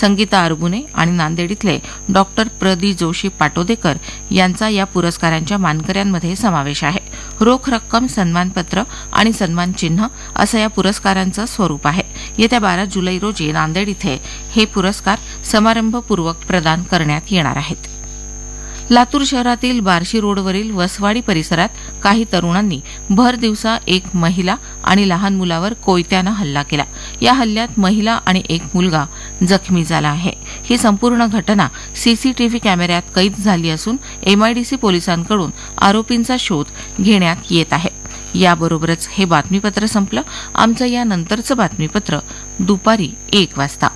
संगीता अरगुने आणि नांदेड इथले डॉक्टर प्रदी जोशी पाटोदेकर यांचा या पुरस्कारांच्या मानकऱ्यांमध्ये समावेश आहे. रोख रक्कम, सन्मानपत्र आणि सन्मान चिन्ह असं या पुरस्कारांचं स्वरूप आहे. येत्या 12 जुलै रोजी नांदेड इथे हे पुरस्कार समारंभपूर्वक प्रदान करण्यात येणार आहेत. लातूर शहरातील बार्शी रोडवरील वसवाडी परिसरात काही तरुणांनी भर दिवसा एक महिला आणि लहान मुलावर कोयत्यानं हल्ला केला. या हल्ल्यात महिला आणि एक मुलगा जखमी झाला आहे. ही संपूर्ण घटना सीसीटीव्ही कॅमेऱ्यात कैद झाली असून एमआयडीसी पोलिसांकडून आरोपींचा शोध घेण्यात येत आहे. याबरोबरच हे बातमीपत्र संपलं. आमचं यानंतरचं बातमीपत्र दुपारी 1 वाजता.